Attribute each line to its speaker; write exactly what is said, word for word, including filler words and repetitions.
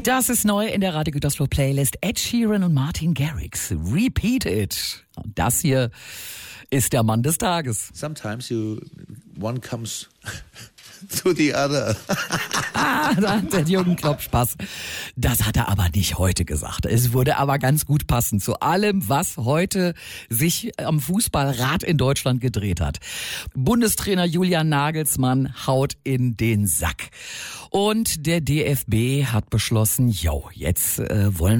Speaker 1: Das ist neu in der Radio Gütersloh Playlist. Ed Sheeran und Martin Garrix. Repeat it. Und das hier ist der Mann des Tages.
Speaker 2: Sometimes you, one comes to the other.
Speaker 1: Ah, da hat der Jürgen Klopp Spaß. Das hat er aber nicht heute gesagt. Es würde aber ganz gut passen zu allem, was heute sich am Fußballrad in Deutschland gedreht hat. Bundestrainer Julian Nagelsmann haut in den Sack. Und der D F B hat beschlossen, jo, jetzt äh, wollen